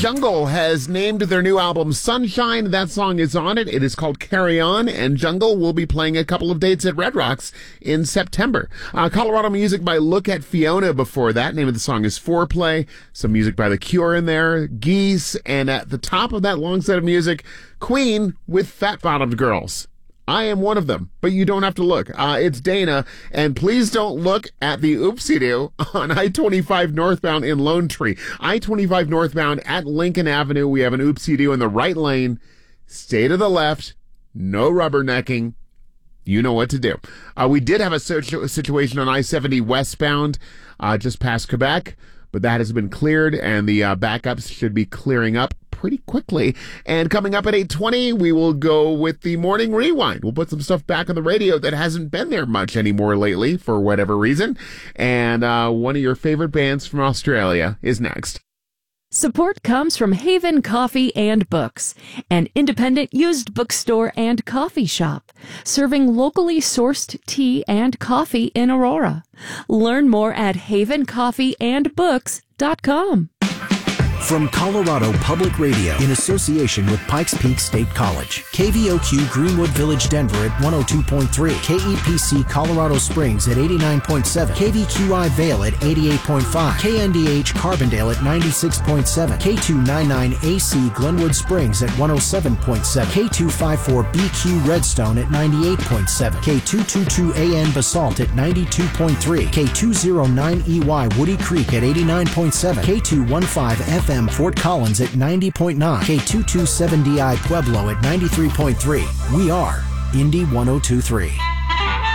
Jungle has named their new album Sunshine. That song is on it. It is called Carry On, and Jungle will be playing a couple of dates at Red Rocks in September. Colorado music by Look at Fiona before that. Name of the song is Foreplay. Some music by The Cure in there, Geese, and at the top of that long set of music, Queen with Fat Bottomed Girls. I am one of them, but you don't have to look. It's Dana, and please don't look at the oopsie-doo on I-25 northbound in Lone Tree. I-25 northbound at Lincoln Avenue, we have an oopsie-doo in the right lane. Stay to the left, no rubbernecking. You know what to do. We did have a situation on I-70 westbound just past Quebec, but that has been cleared, and the backups should be clearing up pretty quickly. And coming up at 8:20, we will go with the Morning Rewind. We'll put some stuff back on the radio that hasn't been there much anymore lately for whatever reason. And one of your favorite bands from Australia is next. Support comes from Haven Coffee and Books, an independent used bookstore and coffee shop, serving locally sourced tea and coffee in Aurora. Learn more at havencoffeeandbooks.com. From Colorado Public Radio in association with Pikes Peak State College, KVOQ Greenwood Village Denver at 102.3, KEPC Colorado Springs at 89.7, KVQI Vale at 88.5, KNDH Carbondale at 96.7, K299AC Glenwood Springs at 107.7, K254BQ Redstone at 98.7, K222AN Basalt at 92.3, K209EY Woody Creek at 89.7, K215FM Fort Collins at 90.9, K227DI Pueblo at 93.3. We are Indy 102.3.